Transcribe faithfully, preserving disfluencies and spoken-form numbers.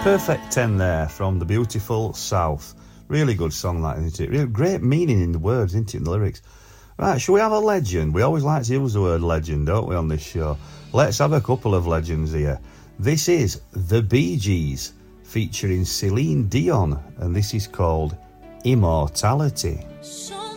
Perfect ten there from the beautiful South. Really good song, that, isn't it? Really great meaning in the words, isn't it, in the lyrics? Right, shall we have a legend? We always like to use the word legend, don't we, on this show? Let's have a couple of legends here. This is The Bee Gees featuring Celine Dion, and this is called Immortality. So